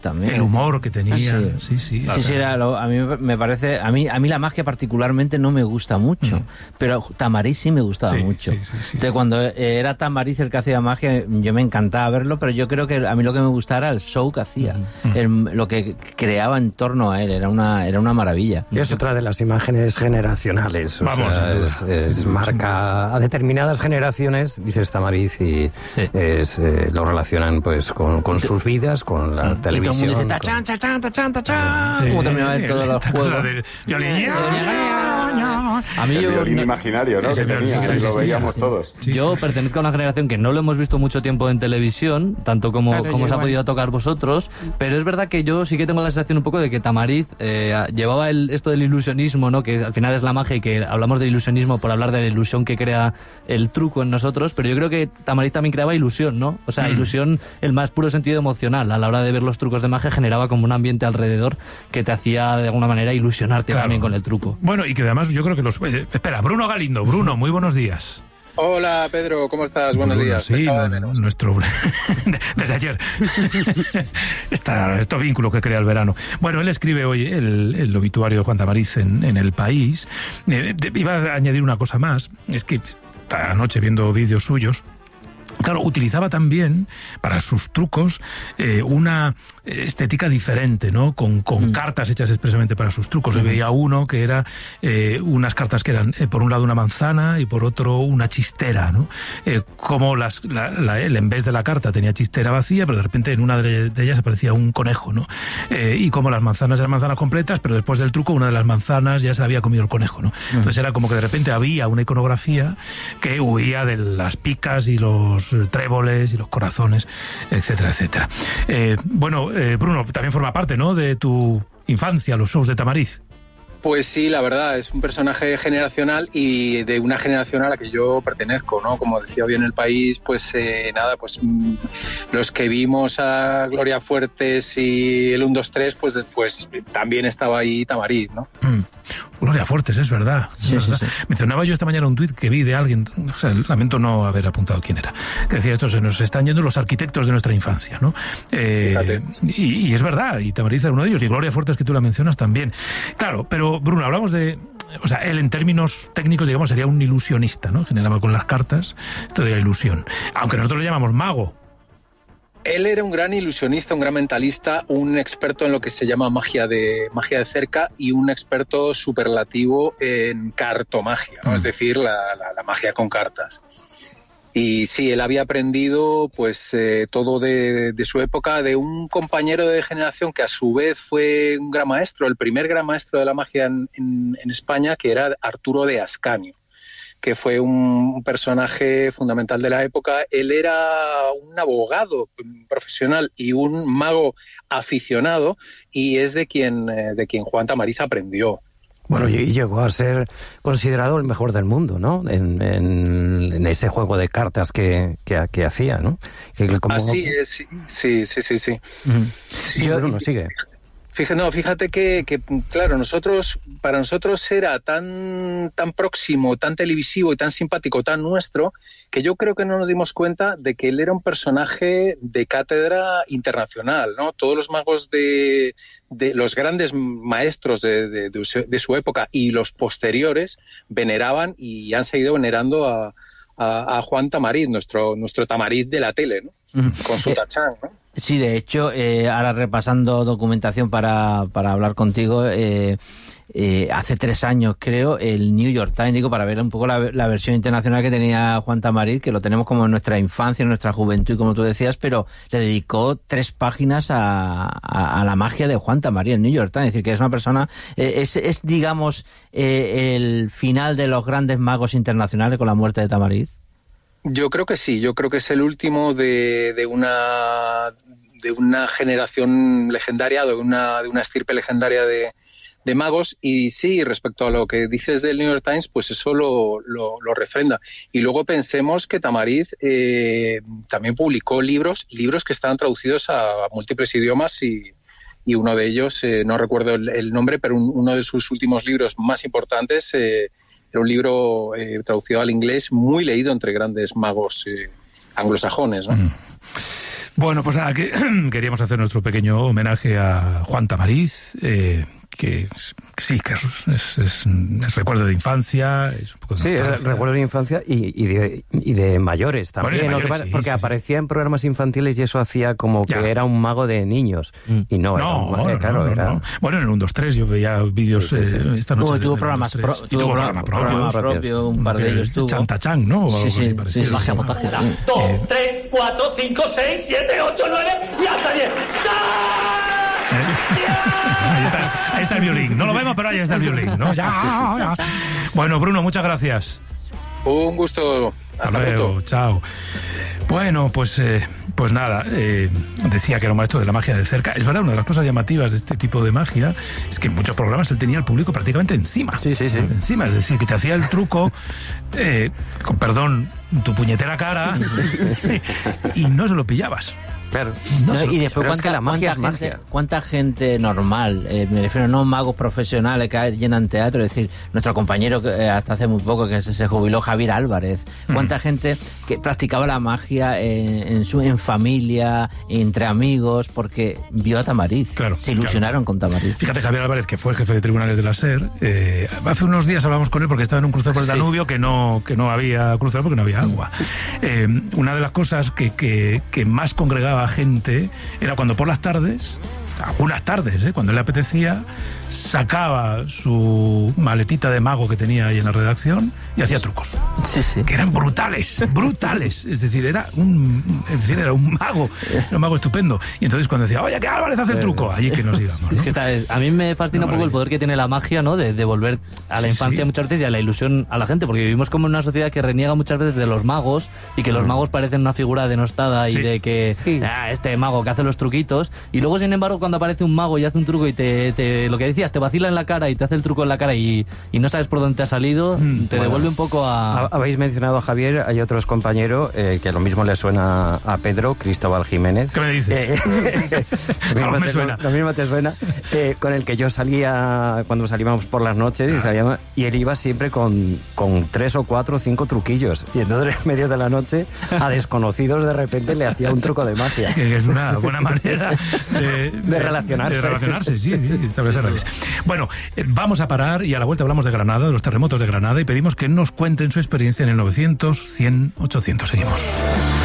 también. El humor que tenía. Sí. Sí, a mí me parece... A mí la magia particularmente no me gusta mucho, pero Tamariz sí me gustaba mucho. Entonces, cuando era Tamariz el que hacía magia, yo me encantaba verlo, pero yo creo que a mí lo que me gustaba era el show que hacía, lo que creaba en torno a él, era una maravilla. Y es otra de las imágenes generacionales. Vamos, marca a determinadas generaciones, dices Tamariz, y lo relacionan pues con sus vidas, con la televisión. Y todo el mundo dice tachán, tachán, tachán, tachán. Como terminaban todos los juegos. A mí el violín imaginario, ¿no? Que tenía, y lo veíamos todos. Yo pertenezco a una generación que no lo hemos visto mucho tiempo en televisión, tanto como os ha podido tocar vosotros, pero es verdad que yo sí que tengo la sensación un poco de que Tamariz llevaba esto del ilusionismo, ¿no? Que al final es la magia y que hablamos de ilusionismo por hablar de la ilusión que crea el truco en nosotros, pero yo creo que Tamariz también creaba ilusión, ¿no? O sea, ilusión, el más puro sentido emocional. A la hora de ver los trucos de magia generaba como un ambiente alrededor que te hacía de alguna manera ilusionarte también con el truco. Bueno, y que además yo creo que espera, Bruno Galindo. Bruno, muy buenos días. Hola, Pedro, ¿cómo estás? Buenos días. Sí, nuestro... Desde ayer. Este vínculo que crea el verano. Bueno, él escribe hoy el obituario de Juan Tamariz en El País. Iba a añadir una cosa más. Es que esta noche viendo vídeos suyos, claro, utilizaba también para sus trucos una estética diferente, ¿no? Con cartas hechas expresamente para sus trucos. Yo veía uno que era unas cartas que eran por un lado una manzana y por otro una chistera, ¿no? Como él en vez de la carta tenía chistera vacía, pero de repente en una de ellas aparecía un conejo, ¿no? Y como las manzanas eran manzanas completas, pero después del truco una de las manzanas ya se la había comido el conejo, ¿no? Entonces era como que de repente había una iconografía que huía de las picas y los tréboles y los corazones, etcétera, etcétera. Bruno, también forma parte, ¿no?, de tu infancia, los shows de Tamariz. Pues sí, la verdad, es un personaje generacional y de una generación a la que yo pertenezco, ¿no? Como decía hoy en El País, pues los que vimos a Gloria Fuertes y el 1, 2, 3, pues después también estaba ahí Tamariz, ¿no? Gloria Fuertes, es verdad. Sí. Mencionaba yo esta mañana un tuit que vi de alguien, o sea, lamento no haber apuntado quién era, que decía esto: se nos están yendo los arquitectos de nuestra infancia, ¿no? Y es verdad, y Tamariz era uno de ellos, y Gloria Fuertes, que tú la mencionas, también. Claro, pero Bruno, hablamos de... O sea, él en términos técnicos, digamos, sería un ilusionista, ¿no? Generaba con las cartas esto de la ilusión. Aunque nosotros le llamamos mago. Él era un gran ilusionista, un gran mentalista, un experto en lo que se llama magia de cerca y un experto superlativo en cartomagia, ¿no? Es decir, la magia con cartas. Y sí, él había aprendido pues todo de su época de un compañero de generación que a su vez fue un gran maestro, el primer gran maestro de la magia en España, que era Arturo de Ascanio, que fue un personaje fundamental de la época. Él era un abogado profesional y un mago aficionado, y es de quien Juan Tamariz aprendió. Bueno, y llegó a ser considerado el mejor del mundo, ¿no? En ese juego de cartas que hacía, ¿no? Así es, sí. Sí, Bruno, sigue. Fíjate que claro, para nosotros era tan próximo, tan televisivo y tan simpático, tan nuestro, que yo creo que no nos dimos cuenta de que él era un personaje de cátedra internacional, ¿no? Todos los magos de los grandes maestros de su época y los posteriores veneraban y han seguido venerando a Juan Tamariz, nuestro Tamariz de la tele, ¿no? Con su tachán, ¿no? Sí, de hecho, ahora repasando documentación para hablar contigo, hace 3 años, creo, el New York Times, digo, para ver un poco la versión internacional que tenía Juan Tamariz, que lo tenemos como en nuestra infancia, en nuestra juventud, como tú decías, pero le dedicó 3 páginas a la magia de Juan Tamariz, el New York Times. Es decir, que es una persona, es digamos, el final de los grandes magos internacionales con la muerte de Tamariz. Yo creo que sí, yo creo que es el último de una generación legendaria, de una estirpe legendaria de magos. Y sí, respecto a lo que dices del New York Times, pues eso lo refrenda. Y luego pensemos que Tamariz también publicó libros que estaban traducidos a múltiples idiomas, y uno de ellos, no recuerdo el nombre, pero uno de sus últimos libros más importantes era un libro traducido al inglés, muy leído entre grandes magos anglosajones, ¿no? Bueno, pues nada, queríamos hacer nuestro pequeño homenaje a Juan Tamariz, que sí, que es recuerdo de infancia, es un poco de nostalgia. Es recuerdo de infancia y de mayores también, bueno, de mayores, porque aparecía en programas infantiles y eso hacía como que era un mago de niños, y no. Era... Bueno, en el 1, 2, 3 yo veía vídeos esta noche. Tuvo programas propios, un par de ellos tuvo. Chantachán, ¿no? Sí. Magia montaje. 2, 3, 4, 5, 6, 7, 8, 9 y hasta 10. Ahí está el violín. No lo vemos, pero ahí está el violín, ¿no? Ya. Bueno, Bruno, muchas gracias. Un gusto. Hasta luego. Chao. Bueno, pues nada, decía que era un maestro de la magia de cerca. Es verdad, una de las cosas llamativas de este tipo de magia es que en muchos programas él tenía al público prácticamente encima. Sí. Encima, es decir, que te hacía el truco, con perdón, tu puñetera cara, y no se lo pillabas. Claro. Y después, ¿cuánta gente normal, me refiero no magos profesionales que llenan teatro, es decir, nuestro compañero hasta hace muy poco que se jubiló, Javier Álvarez, cuánta gente que practicaba la magia en familia, entre amigos, porque vio a Tamariz, se ilusionaron con Tamariz. Fíjate, Javier Álvarez, que fue jefe de tribunales de la SER, hace unos días hablamos con él porque estaba en un crucero por el Danubio que no había crucero porque no había agua. Una de las cosas que más congregaba gente era cuando por las tardes, algunas tardes, cuando le apetecía, sacaba su maletita de mago que tenía ahí en la redacción y hacía trucos. Que eran brutales. Es decir, era un mago estupendo. Y entonces cuando decía, oye, que Álvarez hace el truco, allí que nos íbamos, ¿no? Es que a mí me fascina un poco el poder que tiene la magia, ¿no? De devolver a la infancia muchas veces y a la ilusión a la gente, porque vivimos como en una sociedad que reniega muchas veces de los magos y que los magos parecen una figura denostada y de que este mago que hace los truquitos, y luego sin embargo cuando aparece un mago y hace un truco y te lo que decías, te vacila en la cara y te hace el truco en la cara y no sabes por dónde te ha salido, te devuelve un poco a... Habéis mencionado a Javier, hay otros compañeros que lo mismo le suena a Pedro, Cristóbal Jiménez. ¿Qué me dices? Lo mismo te suena. Con el que yo salía cuando salíamos por las noches y él iba siempre con 3 o 4 o 5 truquillos. Y entonces en medio de la noche a desconocidos de repente le hacía un truco de magia. Que es una buena manera de relacionarse. De relacionarse, sí, establecer redes. Bueno, vamos a parar y a la vuelta hablamos de Granada, de los terremotos de Granada, y pedimos que nos cuenten su experiencia en el 900, 100, 800. Seguimos.